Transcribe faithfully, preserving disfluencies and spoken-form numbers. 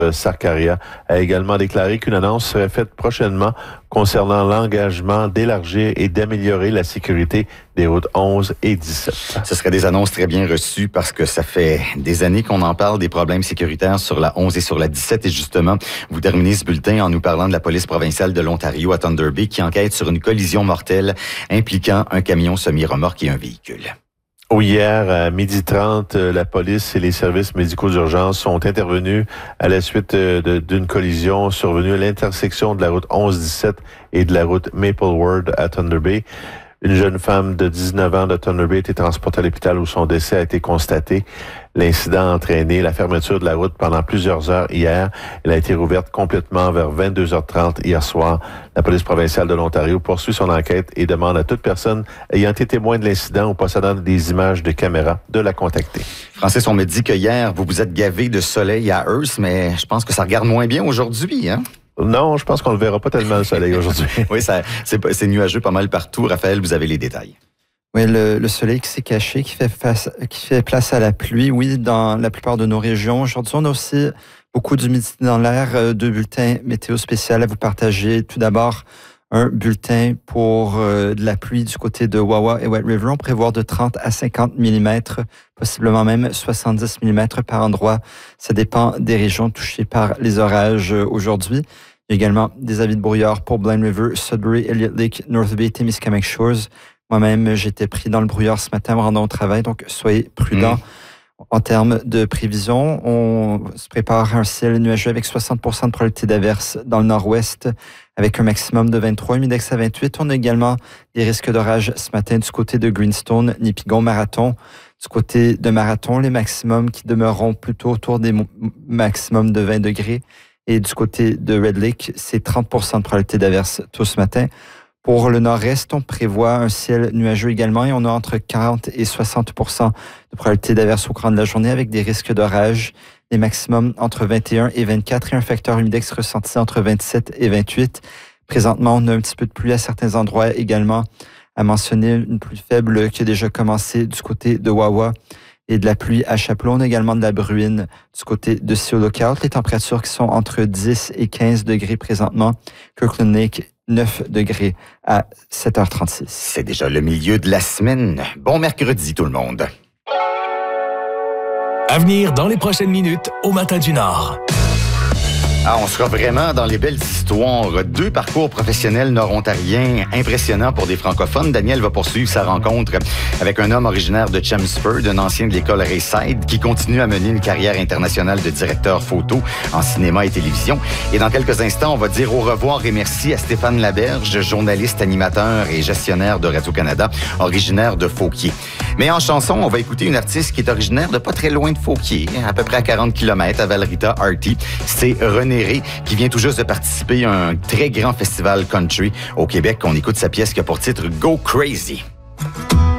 Sarkaria a également déclaré qu'une annonce serait faite prochainement concernant l'engagement d'élargir et d'améliorer la sécurité des routes onze et dix-sept. Ce serait des annonces très bien reçues parce que ça fait des années qu'on en parle des problèmes sécuritaires sur la onze et sur la dix-sept. Et justement, vous terminez ce bulletin en nous parlant de la police provinciale de l'Ontario à Thunder Bay qui enquête sur une collision mortelle impliquant un camion semi-remorque et un véhicule. Hier, à midi trente, la police et les services médicaux d'urgence sont intervenus à la suite de, d'une collision survenue à l'intersection de la route onze dix-sept et de la route Maple Ward à Thunder Bay. Une jeune femme de dix-neuf ans de Thunder Bay a été transportée à l'hôpital où son décès a été constaté. L'incident a entraîné la fermeture de la route pendant plusieurs heures hier. Elle a été rouverte complètement vers vingt-deux heures trente hier soir. La police provinciale de l'Ontario poursuit son enquête et demande à toute personne ayant été témoin de l'incident ou possédant des images de caméra de la contacter. Francis, on me dit que hier, vous vous êtes gavé de soleil à Hearst, mais je pense que ça regarde moins bien aujourd'hui, hein? Non, je pense qu'on ne le verra pas tellement le soleil aujourd'hui. Oui, ça, c'est, c'est nuageux pas mal partout. Raphaël, vous avez les détails. Oui, le, le soleil qui s'est caché, qui fait, face, qui fait place à la pluie, oui, dans la plupart de nos régions. Aujourd'hui, on a aussi beaucoup d'humidité dans l'air. Deux bulletins météo spécial à vous partager. Tout d'abord, un bulletin pour euh, de la pluie du côté de Wawa et White River. On prévoit de trente à cinquante millimètres, possiblement même soixante-dix millimètres par endroit. Ça dépend des régions touchées par les orages aujourd'hui. Il y a également des avis de brouillard pour Blind River, Sudbury, Elliott Lake, North Bay, Témiscamingue Shores. Moi-même, j'étais pris dans le brouillard ce matin en me rendant au travail, donc soyez prudents. Mmh. En termes de prévision, on se prépare à un ciel nuageux avec soixante pour cent de probabilité d'averse dans le nord-ouest, avec un maximum de vingt-trois, un index à vingt-huit. On a également des risques d'orage ce matin du côté de Greenstone, Nipigon, Marathon. Du côté de Marathon, les maximums qui demeureront plutôt autour des maximums de vingt degrés. Et du côté de Red Lake, c'est trente pour cent de probabilité d'averse tout ce matin. Pour le nord-est, on prévoit un ciel nuageux également et on a entre quarante et soixante pour cent de probabilité d'averse au cours de la journée avec des risques d'orage. Les maximums entre vingt et un et vingt-quatre et un facteur humidex ressenti entre vingt-sept et vingt-huit. Présentement, on a un petit peu de pluie à certains endroits également. À mentionner une pluie faible qui a déjà commencé du côté de Wawa et de la pluie à Chapleau. On a également de la bruine du côté de Sea Lookout. Les températures qui sont entre dix et quinze degrés présentement. Kirkland Lake, neuf degrés à sept heures trente-six. C'est déjà le milieu de la semaine. Bon mercredi tout le monde. À venir dans les prochaines minutes au Matin du Nord. Ah, on sera vraiment dans les belles histoires. Deux parcours professionnels nord-ontariens impressionnants pour des francophones. Daniel va poursuivre sa rencontre avec un homme originaire de Chelmsford, un ancien de l'école Rayside, qui continue à mener une carrière internationale de directeur photo en cinéma et télévision. Et dans quelques instants, on va dire au revoir et merci à Stéphane Laberge, journaliste, animateur et gestionnaire de Radio-Canada, originaire de Fauquier. Mais en chanson, on va écouter une artiste qui est originaire de pas très loin de Fauquier, à peu près à quarante kilomètres, à Valrita Arty. C'est René Ré, qui vient tout juste de participer à un très grand festival country au Québec. On écoute sa pièce qui a pour titre « Go Crazy ».